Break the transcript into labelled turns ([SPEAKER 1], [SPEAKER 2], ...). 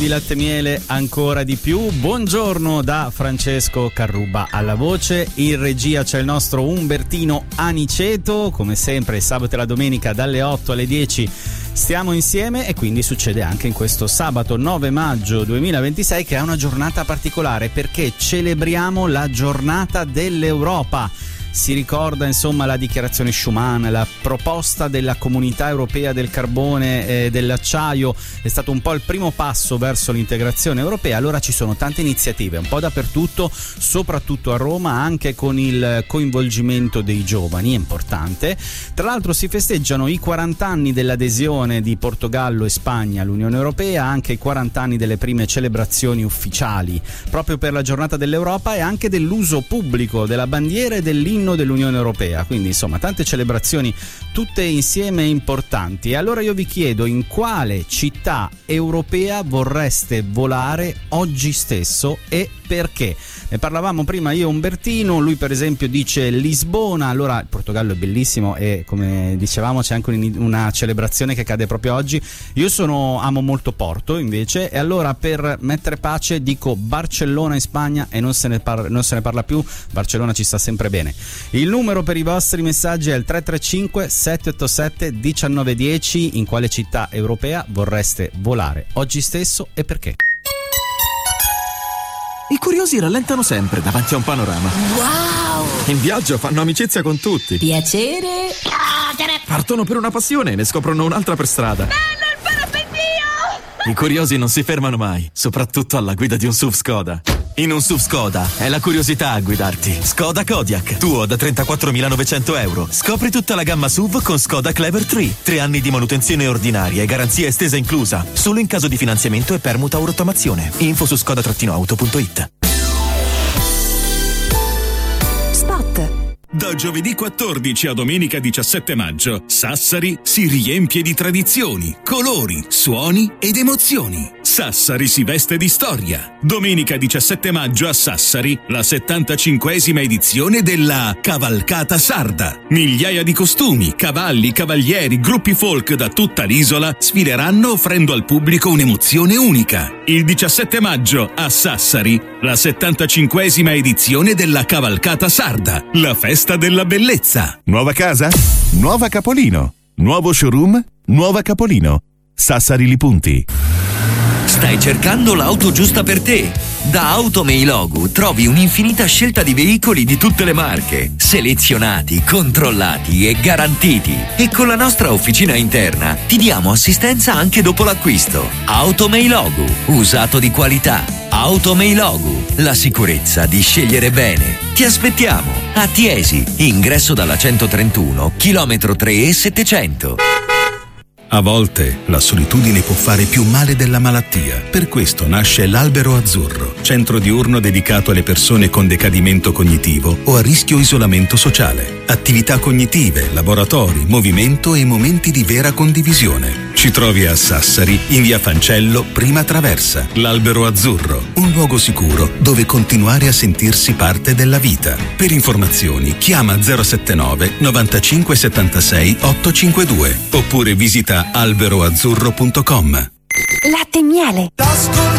[SPEAKER 1] latte miele ancora di più. Buongiorno da Francesco Carruba alla voce. In regia c'è il nostro Umbertino Aniceto, come sempre il sabato e la domenica dalle 8 alle 10 stiamo insieme, e quindi succede anche in questo sabato 9 maggio 2026, che è una giornata particolare perché celebriamo la giornata dell'Europa. Si ricorda insomma la dichiarazione Schuman, la proposta della Comunità Europea del Carbone e dell'Acciaio è stato un po' il primo passo verso l'integrazione europea. Allora ci sono tante iniziative un po' dappertutto, soprattutto a Roma, anche con il coinvolgimento dei giovani, è importante. Tra l'altro si festeggiano i 40 anni dell'adesione di Portogallo e Spagna all'Unione Europea, anche i 40 anni delle prime celebrazioni ufficiali proprio per la giornata dell'Europa e anche dell'uso pubblico della bandiera e dell'inno dell'Unione Europea, quindi insomma tante celebrazioni tutte insieme importanti. E allora io vi chiedo, in quale città europea vorreste volare oggi stesso e perché? Ne parlavamo prima io e Umbertino, lui per esempio dice Lisbona. Allora il Portogallo è bellissimo e come dicevamo c'è anche una celebrazione che cade proprio oggi. Io amo molto Porto invece, e allora per mettere pace dico Barcellona in Spagna, e non se ne parla più. Barcellona ci sta sempre bene. Il numero per i vostri messaggi è il 335 787 1910. In quale città europea vorreste volare oggi stesso e perché?
[SPEAKER 2] I curiosi rallentano sempre davanti a un panorama.
[SPEAKER 3] Wow!
[SPEAKER 2] In viaggio fanno amicizia con tutti.
[SPEAKER 3] Piacere.
[SPEAKER 2] Partono per una passione e ne scoprono un'altra per strada.
[SPEAKER 3] Bello il parapendio!
[SPEAKER 2] I curiosi non si fermano mai, soprattutto alla guida di un SUV Skoda. In un SUV Skoda è la curiosità a guidarti. Skoda Kodiaq, tuo da 34.900 euro. Scopri tutta la gamma SUV con Skoda Clever 3. 3 anni di manutenzione ordinaria e garanzia estesa inclusa. Solo in caso di finanziamento e permuta o rottamazione. Info su skoda-auto.it.
[SPEAKER 4] Da giovedì 14 a domenica 17 maggio, Sassari si riempie di tradizioni, colori, suoni ed emozioni. Sassari si veste di storia. Domenica 17 maggio a Sassari, la 75esima edizione della Cavalcata Sarda. Migliaia di costumi, cavalli, cavalieri, gruppi folk da tutta l'isola sfileranno offrendo al pubblico un'emozione unica. Il 17 maggio a Sassari, la 75esima edizione della Cavalcata Sarda, la festa della bellezza.
[SPEAKER 5] Nuova casa? Nuova Capolino. Nuovo showroom? Nuova Capolino. Sassari Li Punti.
[SPEAKER 6] Stai cercando l'auto giusta per te? Da Automeilogu trovi un'infinita scelta di veicoli di tutte le marche, selezionati, controllati e garantiti. E con la nostra officina interna ti diamo assistenza anche dopo l'acquisto. Automeilogu, usato di qualità. Automeilogu, la sicurezza di scegliere bene. Ti aspettiamo a Tiesi, ingresso dalla 131, chilometro 3 e 700.
[SPEAKER 7] A volte la solitudine può fare più male della malattia. Per questo nasce l'Albero Azzurro, centro diurno dedicato alle persone con decadimento cognitivo o a rischio isolamento sociale. Attività cognitive, laboratori, movimento e momenti di vera condivisione. Ci trovi a Sassari, in via Fancello, prima traversa. L'Albero Azzurro, un luogo sicuro dove continuare a sentirsi parte della vita. Per informazioni chiama 079 95 76 852 oppure visita alberoazzurro.com.
[SPEAKER 3] Latte e miele.